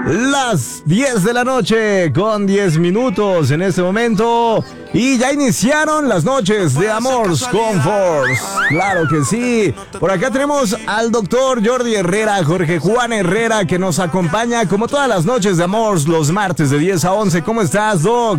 Las 10 de la noche con 10 minutos en este momento. Y ya iniciaron las noches de Amors con Force. Claro que sí. Por acá tenemos al doctor Jordi Herrera, Jorge Juan Herrera, que nos acompaña como todas las noches de Amors, los martes de 10 a 11. ¿Cómo estás, Doc?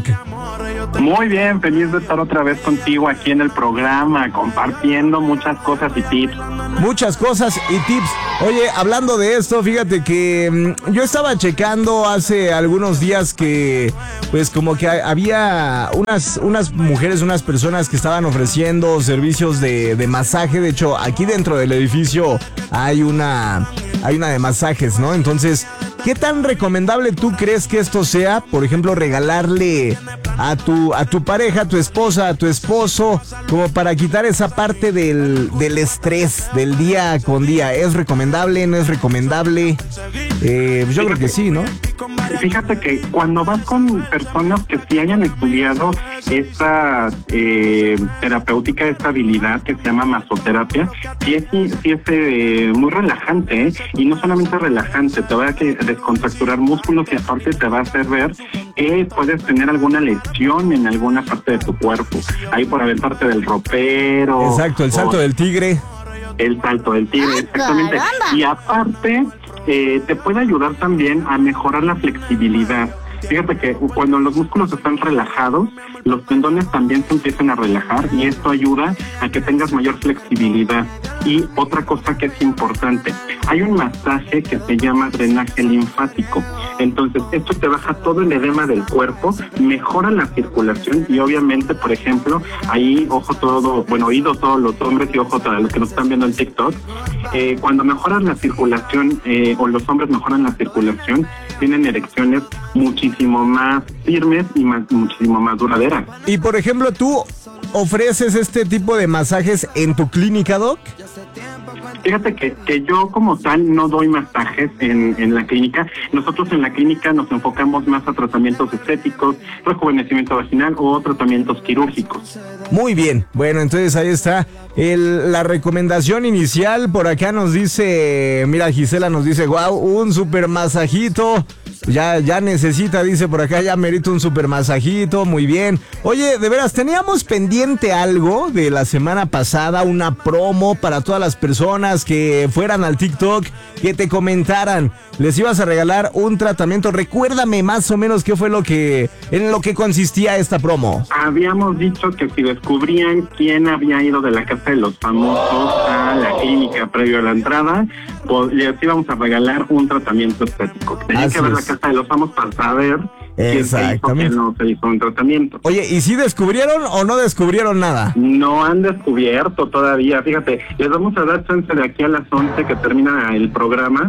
Muy bien, feliz de estar otra vez contigo aquí en el programa, compartiendo muchas cosas y tips. Muchas cosas y tips. Oye, hablando de esto, fíjate que yo estaba checando hace algunos días que, pues como que había unas mujeres, unas personas que estaban ofreciendo servicios de masaje. De hecho, aquí dentro del edificio hay una de masajes, ¿no? Entonces, ¿qué tan recomendable tú crees que esto sea? Por ejemplo, regalarle a tu pareja, a tu esposa, a tu esposo, como para quitar esa parte del estrés del día con día. ¿Es recomendable? ¿No es recomendable? Yo creo que sí, ¿no? Fíjate que cuando vas con personas que sí hayan estudiado esta terapéutica, esta habilidad que se llama masoterapia, sí es muy relajante, ¿eh? Y no solamente relajante, te va a descontracturar músculos y aparte te va a hacer ver que puedes tener alguna lesión en alguna parte de tu cuerpo. Ahí por aventarte del ropero. Exacto, el salto del tigre. El salto del tigre, exactamente. Y aparte, te puede ayudar también a mejorar la flexibilidad. Fíjate que cuando los músculos están relajados, los tendones también se empiezan a relajar y esto ayuda a que tengas mayor flexibilidad. Y otra cosa que es importante, hay un masaje que se llama drenaje linfático. Entonces, esto te baja todo el edema del cuerpo, mejora la circulación y obviamente, por ejemplo, ahí oído todos los hombres y ojo para los que nos están viendo en TikTok, cuando mejoras la circulación o los hombres mejoran la circulación, tienen erecciones muchísimo más firmes y muchísimo más duraderas. Y por ejemplo, ¿tú ofreces este tipo de masajes en tu clínica, Doc? Fíjate que yo como tal no doy masajes en la clínica. Nosotros en la clínica nos enfocamos más a tratamientos estéticos, rejuvenecimiento vaginal o tratamientos quirúrgicos. Muy bien, bueno, entonces ahí está la recomendación inicial. Por acá nos dice, mira, Gisela nos dice, wow, un super masajito. Ya necesita, dice por acá, ya merito un super masajito, muy bien. Oye, de veras, teníamos pendiente algo de la semana pasada, una promo para todas las personas que fueran al TikTok, que te comentaran, les ibas a regalar un tratamiento. Recuérdame más o menos qué fue en lo que consistía esta promo. Habíamos dicho que si descubrían quién había ido de la casa de los famosos a la clínica previo a la entrada, pues les íbamos a regalar un tratamiento estético. Tenían que ver la casa de los famosos para saber quién se hizo, quién no se hizo un tratamiento. Oye, ¿y si descubrieron o no descubrieron nada? No han descubierto todavía, fíjate, les vamos a dar chance de aquí a las 11 que termina el programa,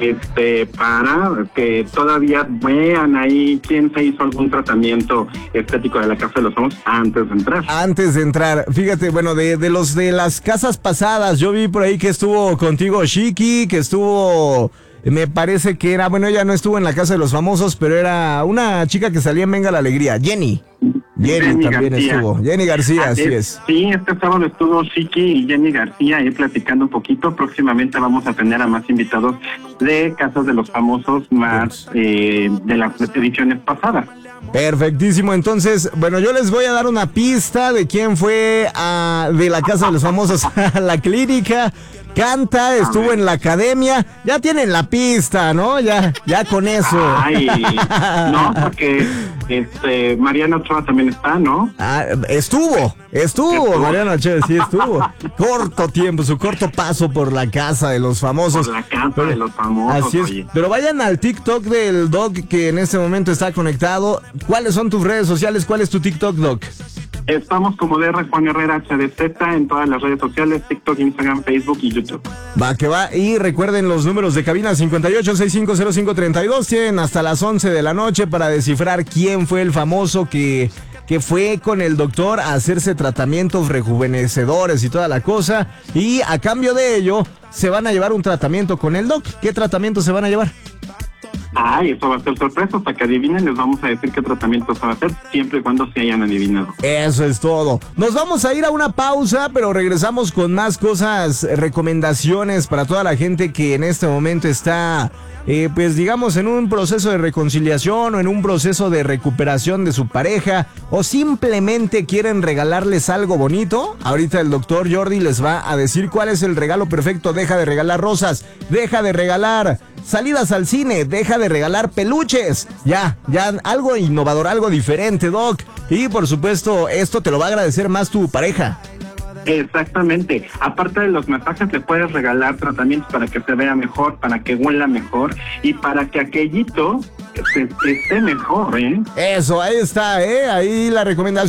para que todavía vean ahí quién se hizo algún tratamiento estético de la casa de los famosos antes de entrar. Antes de entrar, fíjate, bueno, de los de las casas pasadas, yo vi por ahí que estuvo contigo Shiki, que estuvo... Me parece que era, bueno, ella no estuvo en la casa de los famosos, pero era una chica que salía en Venga la Alegría, Jenny también García. Estuvo. Jenny García, así es. Sí, este sábado estuvo Shiki y Jenny García ahí platicando un poquito. Próximamente vamos a tener a más invitados de casas de los famosos más de las ediciones pasadas. Perfectísimo, entonces, bueno, yo les voy a dar una pista de quién fue de la casa de los famosos a la clínica. Canta, estuvo en la academia, ya tienen la pista, ¿no? Ya con eso. Ay, no, porque Mariana Ochoa también está, ¿no? Estuvo, Mariana Ochoa, sí estuvo. Corto tiempo, su corto paso por la casa de los famosos. Por la casa de los famosos, así es. Oye. Pero vayan al TikTok del Doc, que en este momento está conectado. ¿Cuáles son tus redes sociales? ¿Cuál es tu TikTok, Doc? Estamos como DR Juan Herrera HDZ en todas las redes sociales, TikTok, Instagram, Facebook y YouTube. Va que va, y recuerden los números de cabina 58650532, tienen hasta las 11 de la noche para descifrar quién fue el famoso que fue con el doctor a hacerse tratamientos rejuvenecedores y toda la cosa, y a cambio de ello se van a llevar un tratamiento con el doc. ¿Qué tratamiento se van a llevar? Ay, eso va a ser sorpresa, hasta que adivinen les vamos a decir qué tratamiento se va a hacer, siempre y cuando se hayan adivinado. Eso es todo. Nos vamos a ir a una pausa, pero regresamos con más cosas, recomendaciones para toda la gente que en este momento está pues digamos en un proceso de reconciliación o en un proceso de recuperación de su pareja, o simplemente quieren regalarles algo bonito, ahorita el doctor Jordi les va a decir cuál es el regalo perfecto. Deja de regalar rosas, deja de regalar salidas al cine, deja de regalar peluches, ya algo innovador, algo diferente, Doc. Y por supuesto, esto te lo va a agradecer más tu pareja. Exactamente. Aparte de los masajes, le puedes regalar tratamientos para que se vea mejor, para que huela mejor y para que aquellito esté mejor, ¿eh? Eso, ahí está, ahí la recomendación.